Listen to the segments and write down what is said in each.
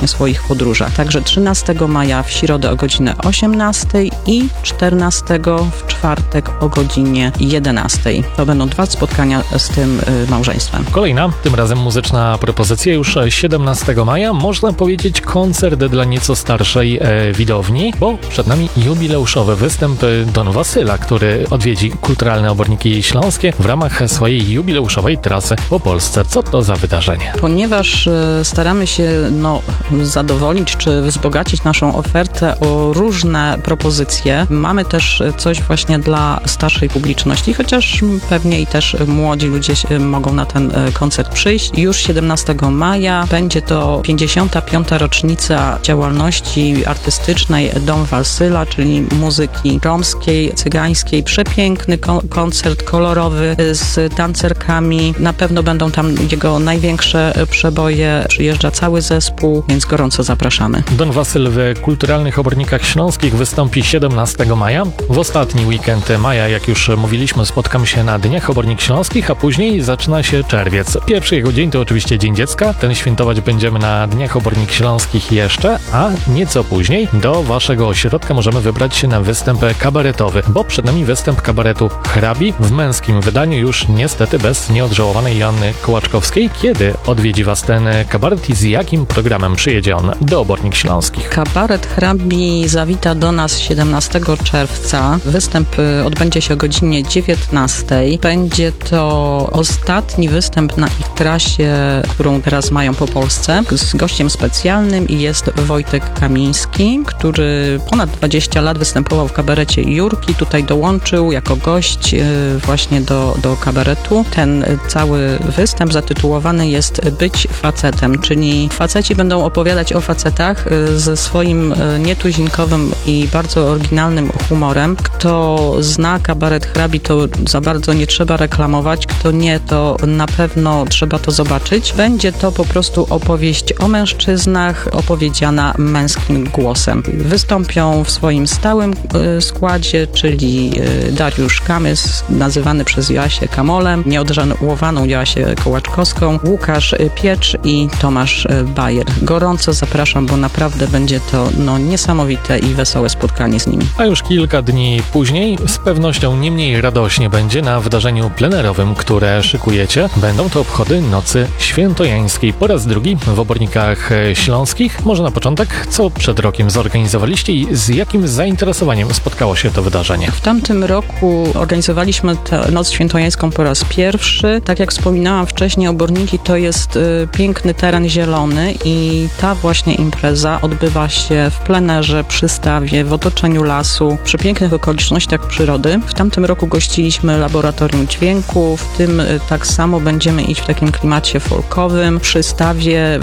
właśnie swoich podróżach. Także 13 maja w środę o godzinie 18 i 14 w czwartek o godzinie 11. To będą 2 spotkania z tym małżeństwem. Kolejna, tym razem muzyczna propozycja już 17 maja. Można powiedzieć koncert dla nieco starszej widowni, bo przed nami jubileuszowy występ Don Wasyla, który odwiedzi Kulturalne Oborniki Śląskie w ramach swojej jubileuszowej trasy po Polsce. Co to za wydarzenie? Ponieważ staramy się zadowolić czy wzbogacić naszą ofertę o różne propozycje, mamy też coś właśnie dla starszej publiczności, chociaż pewnie i też młodzi ludzie mogą na ten koncert przyjść. Już 17 maja będzie to 55. rocznica działalności artystycznej Don Wasyla, czyli muzyki romskiej, cygańskiej. Przepiękny koncert kolorowy z tancerkami. Na pewno będą tam jego największe przeboje. Przyjeżdża cały zespół, więc gorąco zapraszamy. Don Wasyl w Kulturalnych Obornikach Śląskich wystąpi 17 maja. W ostatni weekend maja, jak już mówiliśmy, spotkamy się na Dniach Obornik Śląskich, a później zaczyna się czerwiec. Pierwszy jego dzień to oczywiście Dzień Dziecka. Ten świętować będziemy na Dniach Obornik Śląskich jeszcze, a nieco później do waszego ośrodka możemy wybrać się na występ kabaretowy, bo przed nami występ kabaretu Hrabi w męskim wydaniu, już niestety bez nieodżałowanej Joanny Kołaczkowskiej. Kiedy odwiedzi was ten kabaret i z jakim programem przyjedzie on do Obornik Śląskich? Kabaret Hrabi zawita do nas 17 czerwca. Występ odbędzie się o godzinie 19. Będzie to ostatni występ na ich trasie, którą teraz mają po Polsce. Z gościem specjalnym i jest Wojtek Kamiński, który ponad 20 lat występował w kabarecie Jurki. Tutaj dołączył jako gość właśnie do kabaretu. Ten cały występ zatytułowany jest Być facetem, czyli faceci będą opowiadać o facetach ze swoim nietuzinkowym i bardzo oryginalnym humorem. Kto zna kabaret Hrabi, to za bardzo nie trzeba reklamować. Kto nie, to na pewno trzeba to zobaczyć. Będzie to po prostu opowieść o mężczyznach opowiedziana męskim głosem. Wystąpią w swoim stałym składzie, czyli Dariusz Kamys, nazywany przez Joasię Kamolem, nieodżałowaną Joasię Kołaczkowską, Łukasz Piecz i Tomasz Bajer. Gorąco zapraszam, bo naprawdę będzie to niesamowite i wesołe spotkanie z nimi. A już kilka dni później z pewnością nie mniej radośnie będzie na wydarzeniu plenerowym, które szykujecie. Będą to obchody Nocy Świętojańskiej. Po raz drugi w Obornikach Śląskich. Może na początek, co przed rokiem zorganizowaliście i z jakim zainteresowaniem spotkało się to wydarzenie? W tamtym roku organizowaliśmy tę Noc Świętojańską po raz pierwszy. Tak jak wspominałam wcześniej, Oborniki to jest piękny teren zielony i ta właśnie impreza odbywa się w plenerze, przy stawie, w otoczeniu lasu, przy pięknych okolicznościach przyrody. W tamtym roku gościliśmy laboratorium dźwięku, w tym tak samo będziemy iść w takim klimacie folkowym. Przy stawie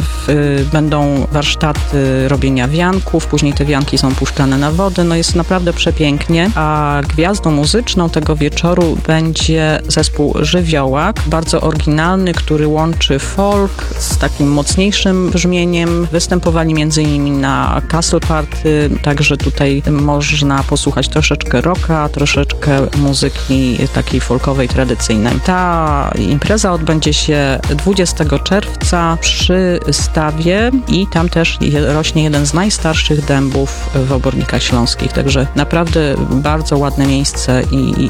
będą warsztaty robienia wianków, później te wianki są puszczane na wodę. Jest naprawdę przepięknie, a gwiazdą muzyczną tego wieczoru będzie zespół Żywiołak, bardzo oryginalny, który łączy folk z takim mocniejszym brzmieniem. Występowali m.in. na Castle Party, także tutaj można posłuchać troszeczkę rocka, troszeczkę muzyki takiej folkowej, tradycyjnej. Ta impreza odbędzie się 20 czerwca przy stawie i tam też rośnie jeden z najstarszych dębów w Obornikach Śląskich, także naprawdę bardzo ładne miejsce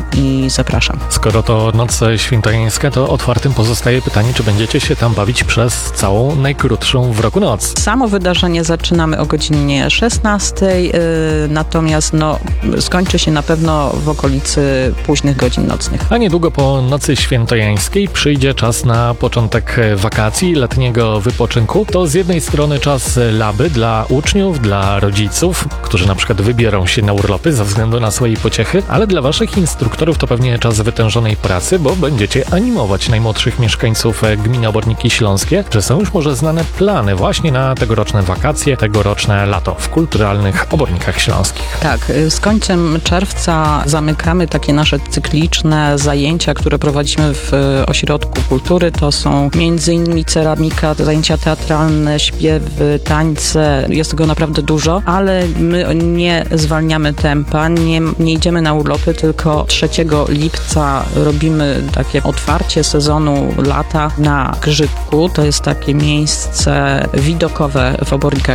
i zapraszam. Skoro to Noc Świętojańska, to otwartym pozostaje pytanie, czy będziecie się tam bawić przez całą najkrótszą w roku noc. Samo wydarzenie zaczynamy o godzinie 16, natomiast skończy się na pewno w okolicy późnych godzin nocnych. A niedługo po Nocy Świętojańskiej przyjdzie czas na początek wakacji, letniego wypoczynku. To z jednej strony czas laby dla uczniów, dla rodziców, którzy na przykład wybiorą się na urlopy ze względu na swoje pociechy, ale dla waszych instruktorów to pewnie czas wytężonej pracy, bo będziecie animować najmłodszych mieszkańców gminy Oborniki Śląskie. Czy są już może znane plany właśnie na tegoroczne wakacje, tegoroczne lato w Kulturalnych Obornikach Śląskich? Tak, z końcem czerwca zamykamy takie nasze cykliczne zajęcia, które prowadzimy w Ośrodku Kultury. To są m.in. ceramika, zajęcia teatralne, śpiewy, tańce. Jest tego naprawdę dużo, ale my nie zwalniamy tempa, nie idziemy na urlopy, tylko 3 lipca robimy takie otwarcie sezonu lata na Grzybku. To jest takie miejsce widokowe w Obornikach